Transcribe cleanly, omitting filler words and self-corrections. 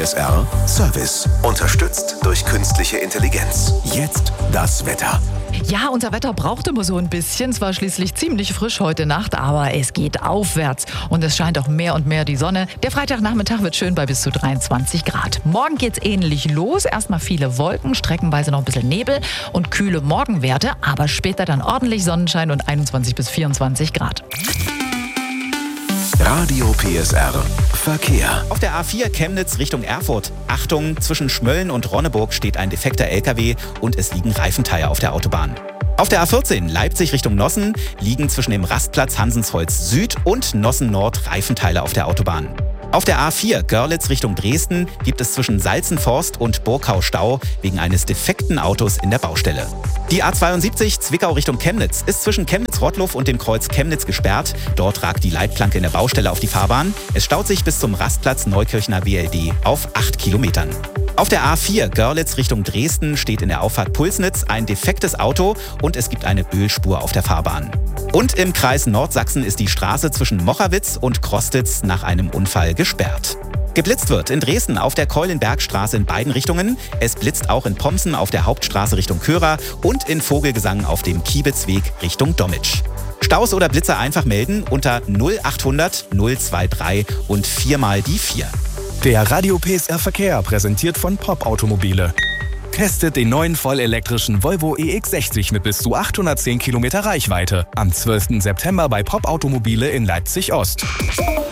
PSR Service. Unterstützt durch künstliche Intelligenz. Jetzt das Wetter. Ja, unser Wetter braucht immer so ein bisschen. Es war schließlich ziemlich frisch heute Nacht, aber es geht aufwärts. Und es scheint auch mehr und mehr die Sonne. Der Freitagnachmittag wird schön bei bis zu 23 Grad. Morgen geht's ähnlich los. Erstmal viele Wolken, streckenweise noch ein bisschen Nebel und kühle Morgenwerte. Aber später dann ordentlich Sonnenschein und 21 bis 24 Grad. Radio PSR Verkehr. Auf der A4 Chemnitz Richtung Erfurt. Achtung, zwischen Schmölln und Ronneburg steht ein defekter LKW und es liegen Reifenteile auf der Autobahn. Auf der A14 Leipzig Richtung Nossen liegen zwischen dem Rastplatz Hansensholz Süd und Nossen Nord Reifenteile auf der Autobahn. Auf der A4 Görlitz Richtung Dresden gibt es zwischen Salzenforst und Burkau Stau wegen eines defekten Autos in der Baustelle. Die A72 Zwickau Richtung Chemnitz ist zwischen Chemnitz-Rottluff und dem Kreuz Chemnitz gesperrt. Dort ragt die Leitplanke in der Baustelle auf die Fahrbahn. Es staut sich bis zum Rastplatz Neukirchner WLD auf 8 Kilometern. Auf der A4 Görlitz Richtung Dresden steht in der Auffahrt Pulsnitz ein defektes Auto und es gibt eine Ölspur auf der Fahrbahn. Und im Kreis Nordsachsen ist die Straße zwischen Mochawitz und Krostitz nach einem Unfall gesperrt. Geblitzt wird in Dresden auf der Keulenbergstraße in beiden Richtungen. Es blitzt auch in Pomsen auf der Hauptstraße Richtung Körer und in Vogelgesang auf dem Kiebitzweg Richtung Dommitsch. Staus oder Blitzer einfach melden unter 0800 023 und 4 mal die 4. Der Radio PSR Verkehr präsentiert von Pop Automobile. Testet den neuen vollelektrischen Volvo EX60 mit bis zu 810 Kilometer Reichweite. Am 12. September bei Pop Automobile in Leipzig Ost.